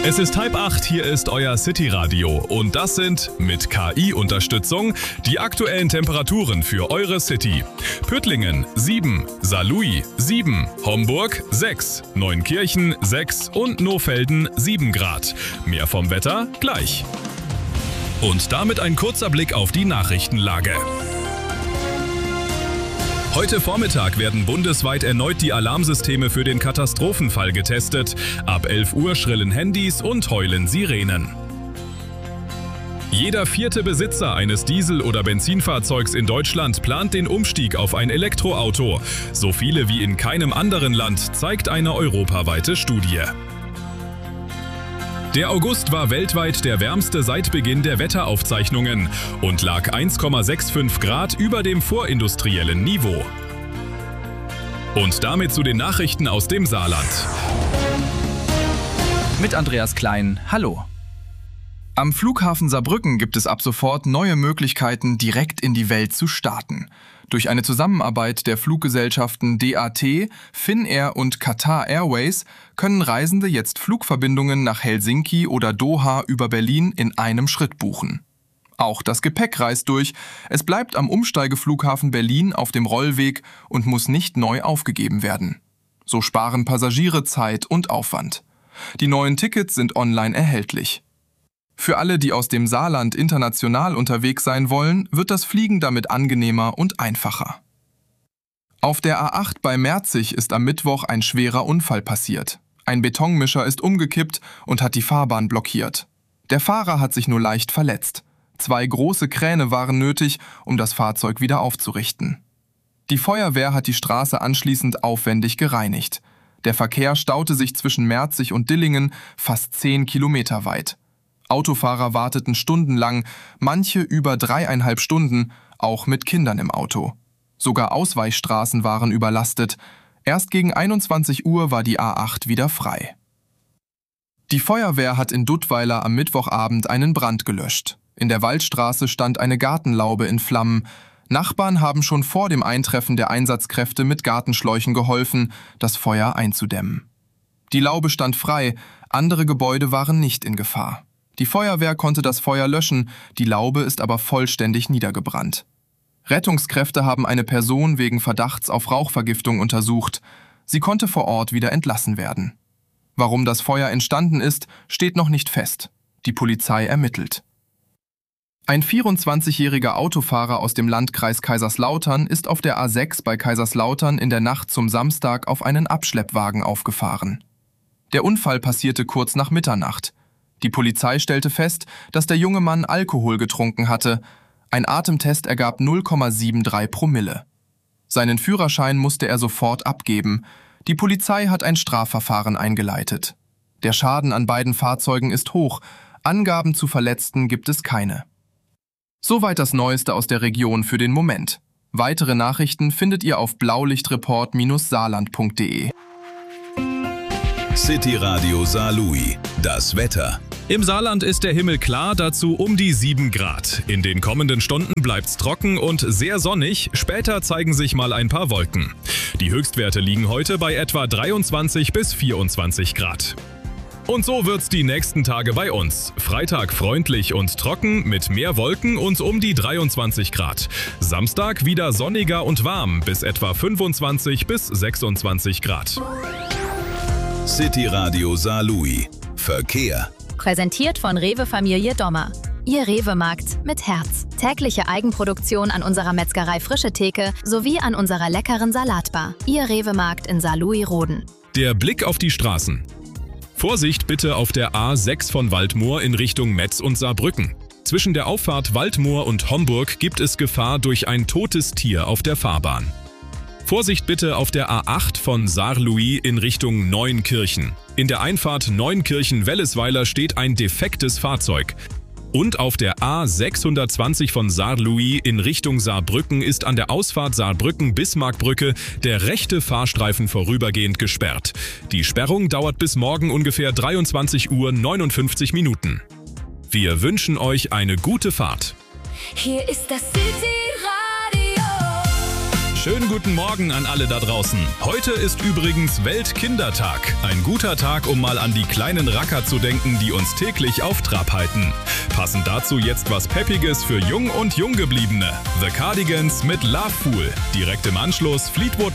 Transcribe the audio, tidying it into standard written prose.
Es ist 7:30, hier ist euer City-Radio und das sind, mit KI-Unterstützung, die aktuellen Temperaturen für eure City. Püttlingen 7, Saarlouis 7, Homburg 6, Neunkirchen 6 und Nohfelden 7 Grad. Mehr vom Wetter gleich. Und damit ein kurzer Blick auf die Nachrichtenlage. Heute Vormittag werden bundesweit erneut die Alarmsysteme für den Katastrophenfall getestet. Ab 11 Uhr schrillen Handys und heulen Sirenen. Jeder 4. Besitzer eines Diesel- oder Benzinfahrzeugs in Deutschland plant den Umstieg auf ein Elektroauto. So viele wie in keinem anderen Land, zeigt eine europaweite Studie. Der August war weltweit der wärmste seit Beginn der Wetteraufzeichnungen und lag 1,65 Grad über dem vorindustriellen Niveau. Und damit zu den Nachrichten aus dem Saarland. Mit Andreas Klein, hallo. Am Flughafen Saarbrücken gibt es ab sofort neue Möglichkeiten, direkt in die Welt zu starten. Durch eine Zusammenarbeit der Fluggesellschaften DAT, Finnair und Qatar Airways können Reisende jetzt Flugverbindungen nach Helsinki oder Doha über Berlin in einem Schritt buchen. Auch das Gepäck reist durch. Es bleibt am Umsteigeflughafen Berlin auf dem Rollweg und muss nicht neu aufgegeben werden. So sparen Passagiere Zeit und Aufwand. Die neuen Tickets sind online erhältlich. Für alle, die aus dem Saarland international unterwegs sein wollen, wird das Fliegen damit angenehmer und einfacher. Auf der A8 bei Merzig ist am Mittwoch ein schwerer Unfall passiert. Ein Betonmischer ist umgekippt und hat die Fahrbahn blockiert. Der Fahrer hat sich nur leicht verletzt. 2 große Kräne waren nötig, um das Fahrzeug wieder aufzurichten. Die Feuerwehr hat die Straße anschließend aufwendig gereinigt. Der Verkehr staute sich zwischen Merzig und Dillingen fast 10 Kilometer weit. Autofahrer warteten stundenlang, manche über 3,5 Stunden, auch mit Kindern im Auto. Sogar Ausweichstraßen waren überlastet. Erst gegen 21 Uhr war die A8 wieder frei. Die Feuerwehr hat in Duttweiler am Mittwochabend einen Brand gelöscht. In der Waldstraße stand eine Gartenlaube in Flammen. Nachbarn haben schon vor dem Eintreffen der Einsatzkräfte mit Gartenschläuchen geholfen, das Feuer einzudämmen. Die Laube stand frei, andere Gebäude waren nicht in Gefahr. Die Feuerwehr konnte das Feuer löschen, die Laube ist aber vollständig niedergebrannt. Rettungskräfte haben eine Person wegen Verdachts auf Rauchvergiftung untersucht. Sie konnte vor Ort wieder entlassen werden. Warum das Feuer entstanden ist, steht noch nicht fest. Die Polizei ermittelt. Ein 24-jähriger Autofahrer aus dem Landkreis Kaiserslautern ist auf der A6 bei Kaiserslautern in der Nacht zum Samstag auf einen Abschleppwagen aufgefahren. Der Unfall passierte kurz nach Mitternacht. Die Polizei stellte fest, dass der junge Mann Alkohol getrunken hatte. Ein Atemtest ergab 0,73 Promille. Seinen Führerschein musste er sofort abgeben. Die Polizei hat ein Strafverfahren eingeleitet. Der Schaden an beiden Fahrzeugen ist hoch. Angaben zu Verletzten gibt es keine. Soweit das Neueste aus der Region für den Moment. Weitere Nachrichten findet ihr auf blaulichtreport-saarland.de. City Radio Saarlouis. Das Wetter. Im Saarland ist der Himmel klar, dazu um die 7 Grad. In den kommenden Stunden bleibt's trocken und sehr sonnig, später zeigen sich mal ein paar Wolken. Die Höchstwerte liegen heute bei etwa 23 bis 24 Grad. Und so wird's die nächsten Tage bei uns. Freitag freundlich und trocken mit mehr Wolken und um die 23 Grad. Samstag wieder sonniger und warm bis etwa 25 bis 26 Grad. City Radio Saarlouis. Verkehr. Präsentiert von Rewe Familie Dommer. Ihr Rewe-Markt mit Herz. Tägliche Eigenproduktion an unserer Metzgerei Frische Theke sowie an unserer leckeren Salatbar. Ihr Rewe-Markt in Saarlouis-Roden. Der Blick auf die Straßen. Vorsicht bitte auf der A6 von Waldmoor in Richtung Metz und Saarbrücken. Zwischen der Auffahrt Waldmoor und Homburg gibt es Gefahr durch ein totes Tier auf der Fahrbahn. Vorsicht bitte auf der A8 von Saarlouis in Richtung Neunkirchen. In der Einfahrt Neunkirchen-Wellesweiler steht ein defektes Fahrzeug. Und auf der A620 von Saarlouis in Richtung Saarbrücken ist an der Ausfahrt Saarbrücken-Bismarckbrücke der rechte Fahrstreifen vorübergehend gesperrt. Die Sperrung dauert bis morgen ungefähr 23:59 Minuten. Wir wünschen euch eine gute Fahrt. Hier ist das City Radio. Schönen guten Morgen an alle da draußen. Heute ist übrigens Weltkindertag. Ein guter Tag, um mal an die kleinen Racker zu denken, die uns täglich auf Trab halten. Passend dazu jetzt was Peppiges für Jung und Junggebliebene. The Cardigans mit Love Fool. Direkt im Anschluss Fleetwood